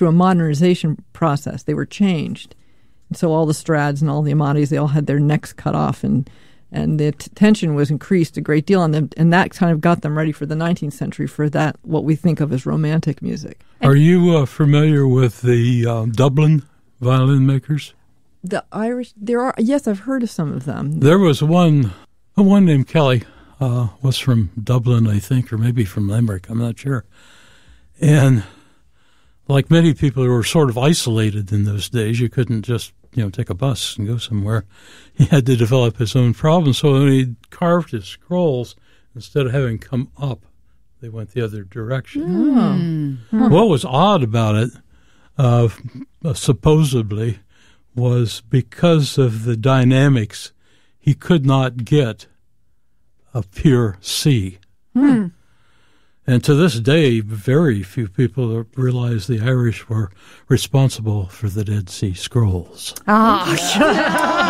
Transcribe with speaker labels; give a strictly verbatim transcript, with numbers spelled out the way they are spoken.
Speaker 1: through a modernization process. They were changed. And so all the Strads and all the Amadis, they all had their necks cut off, and and the t- tension was increased a great deal on them, and that kind of got them ready for the nineteenth century, for that, what we think of as romantic music.
Speaker 2: Are you uh, familiar with the uh, Dublin violin makers?
Speaker 1: The Irish, there are, yes, I've heard of some of them.
Speaker 2: There was one, one named Kelly, uh, was from Dublin, I think, or maybe from Limerick, I'm not sure. And like many people who were sort of isolated in those days, you couldn't just, you know, take a bus and go somewhere. He had to develop his own problem. So when he carved his scrolls, instead of having come up, they went the other direction.
Speaker 1: Oh.
Speaker 2: What was odd about it, uh, supposedly, was because of the dynamics, he could not get a pure C.
Speaker 1: Hmm.
Speaker 2: And to this day, very few people realize the Irish were responsible for the Dead Sea Scrolls.
Speaker 3: Ah,